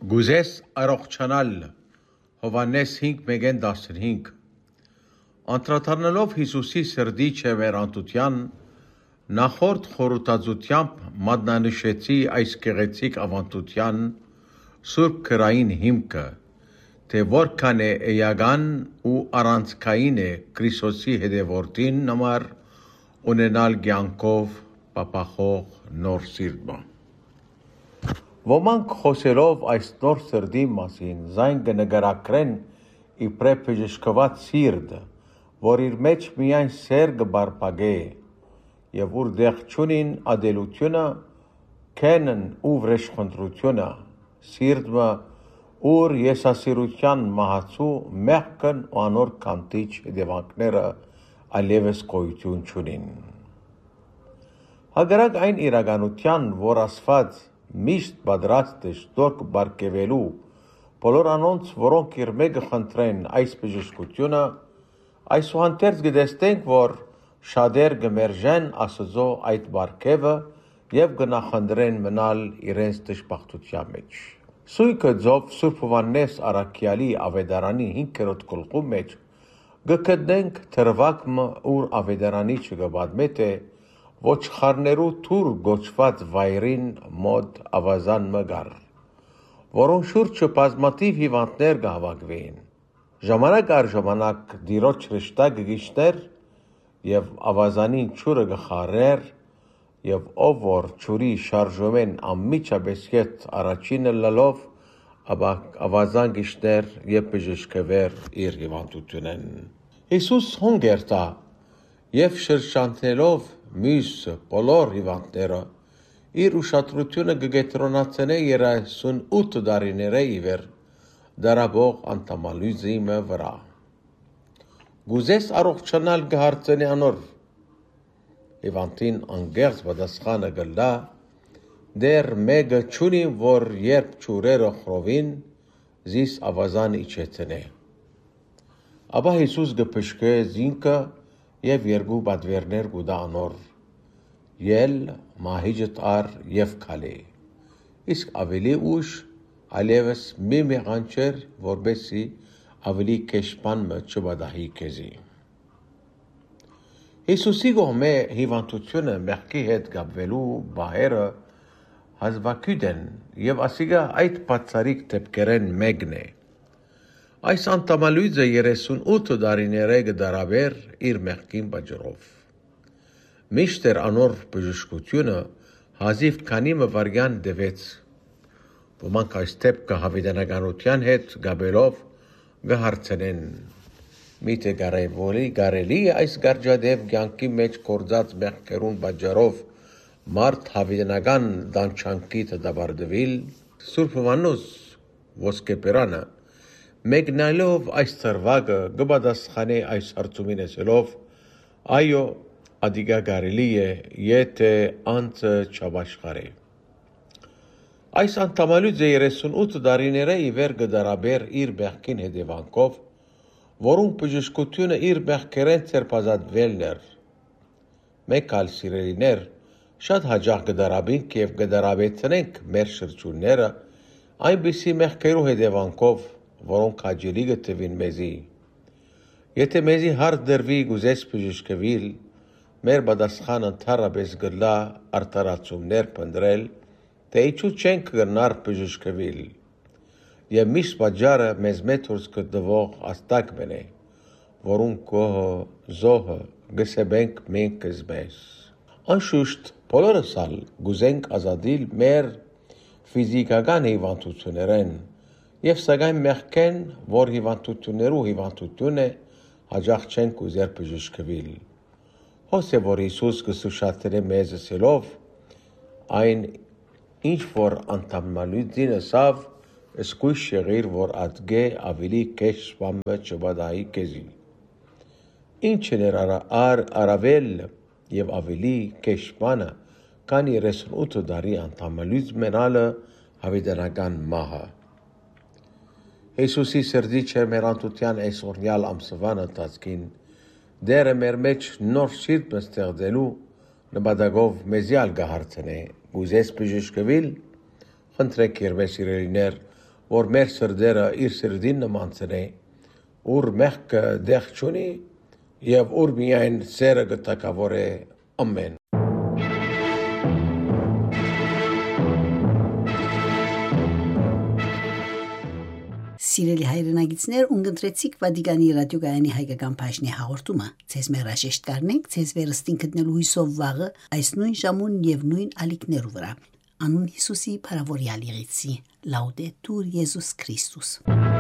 Գուզես առողջանալ Հովանես 5:15 Անդրադառնալով Հիսուսի սրդի չևերանտության նախորդ խորհրդածությամբ մատնանշեցի այս գեղեցիկ ավանդության սուրբ քրային հիմքը, թե որքան է էական ու առանցքային է Քրիստոսի հետևորդին համար ունենալ կյանքով պապախող նոր սիրտը։ Ոմանք խոսելով այս նոր սրդի մասին զայն կնկարագրեն իբրև բժշկված սիրտ, որ իր մեջ միայն սեր կբարբագե եւ ուր դեղ չունին ադելությունը, քենն ու վրեժխնդրությունը, սիրտը ուր եսասիրության մահացու մեղքն ու անոր կանտիչ հետևանքները այլևս գոյություն չունին։ Հակառակ այն իրականության, որ Աստված միշտ պատրաստ է շտորք բարգեւելու բոլոր անոնց, որոնք իր մեկը խնդրեն այս բժշկությունը, այսուհանդերձ կտեսնենք, որ շատեր կմերժեն Աստծո այդ բարգեւը եւ կնախընտրեն մնալ իրենց դժբախտության մեջ։ Սույգը Ձով Սուրբ Հովհաննես առաքյալի ավետարանի 5-րդ գլխու մեջ կգտնենք թրվակը, ուր ավետարանի չկպատմե թե ոչխարներու թուր գոչված վայրին մոտ ավազան մգար, որոնց շուրջը բազմաթիվ հիվանդներ կհավաքվեին։ Ժամանակ առ ժամանակ դիրոջ հրեշտակը գիշներ եւ ավազանին ջուրը կխարեր եւ ով որ ջուրի շարժումեն անմիջապես հետ առաջինը լալով ավազան գիշներ եւ բժշկվեր իր հիվանդությունեն։ Հիսուս հոնգերտա եւ շրջանցելով մյուս բոլոր հիվանդները իր ուշադրությունը կգետրոնացնե 38 տարիները իվեր դարաբող անդամալույզի վրա։ Գուզես առողջանալ կհարցնի անոր։ Հիվանդին անգերց պատասխանը կլա, դեր մեկը չունի, որ երբ ջուրերը խրովին, զիս ավազան իջեցնե։ Ապա Հիսուս կփշկե զինքը եւ երկու պատվերներ կուտա անոր, ել մահիջդ առ եւ քալե։ Իսկ ավելի ուշ այլևս մի մեղանչեր, որբեսի ավելի կեշպան մը չբադահի քեզի։ Հիսուսի կողմէ հիվանդությունը մեղքի հետ կապվելու բահերը հազվագյուտ են եւ ասիկա այդ բացարիք դեպքերեն մեկն է։ Այս անդամալույզը 38 տարիները կդարաբեր իր մեղքին պատճառով։ Միշտեր անոր բժշկությունը հազիվ քանի վայրկյան տևեց։ Ոմանք այս դեպքը հավիտենականության հետ գաբելով կհարցնեն. միթե կարելի այս գարջադեպ կյանքի մեջ գործած մեղքերուն պատճառով մարդ հավիտենական տանջանքի դատապարտվել։ Սուրբ Հովհաննես ոսկեպերանը մեկնալով այս ծրվագը կպատասխանե այս հարցումին ասելով. այո, ադիգա կարելի է, եթե անձը չապաշխարե։ Այս անդամալույզը 38 տարիները իվեր կդարաբեր իր մեղքին հետևանքով, որոնք բժշկությունը իր մեղքերեն ցերպազատվելն էր։ Մեկ այլ սիրելիներ շատ հաճախ կդարաբենք եւ կդարաբեցնենք մեր շրջունները այնպիսի մեղքերու հետևանքով, որոնք հաճելի կթվին մեզի։ Եթե մեզի հարց դրվի գուզես բժշկվել, մեր պատասխանը ընդհանրապես կլա արտարացումներ փնտրել, թե ինչու չենք գնար բժշկվել։ Եվ միշտ պատճառը մեզ մեջ գտնվող աստակն է, որուն գոհը զոհը գսեբենք մենք կզմես։ Անշուշտ բոլորս ալ գուզենք ազատիլ մեր ֆիզիկական հիվանդություններեն եւ սակայն մեղքեն, որ հիվանդություններու հիվանդություն է, հաջող չենք ուզեր բժշկվել։ Հոս է, որ Հիսուս կսուշատրե մեզ ասելով, այն ինչ որ անդամալույզին ասավ, սկույս շեղիր, որ ատգե ավելի կեշ բամը չբադայի կեզի։ Ինչն էր առավել եւ ավելի կեշ բանը, կան 38 տարի անդամալույզ մենալը հավիտենական մահը։ Հիսուսի սրդի չերմերանտության այսօրյալ ամսվան ընթացքին դերը մեր մեջ նոր սիրտ ստեղծելու նպատակով մեզի ալ կհարցնե. գուզես բժշկվել, խնդրեք երբե սիրելիներ, որ մեր սրդերը իր սրդին նմանցնի, ուր մեղքը դեղ չունի եւ ուր միայն սերը գտակավոր է ամեն։ Սիրելի հայրենագիտներ, ունգընտրեցիք Վատիկանի ռադիոգայանի հայկական բաժնի հաղորդումը։ Ձեզ մեր հաշեշտ կարնենք, ձեզ վերստին գտնելու հույսով վաղը այս նույն ժամուն եւ նույն ալիքներու վրա։ Անուն Հիսուսի փարավորյալ եղեցի։ Լաուդետուր Եզուս Քրիստոս։